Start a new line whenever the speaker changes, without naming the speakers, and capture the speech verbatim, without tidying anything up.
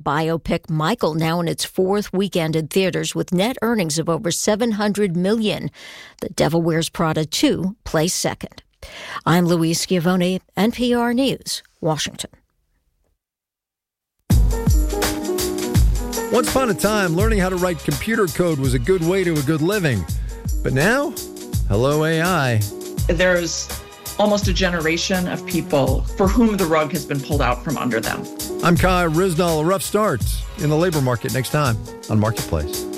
biopic Michael now in its fourth weekend in theaters with net earnings of over seven hundred million dollars. The Devil Wears Prada two plays second. I'm Louise Schiavone, N P R News, Washington.
Once upon a time, learning how to write computer code was a good way to a good living. But now, hello A I.
There's almost a generation of people for whom the rug has been pulled out from under them.
I'm Kai Ryssdal. A rough start in the labor market next time on Marketplace.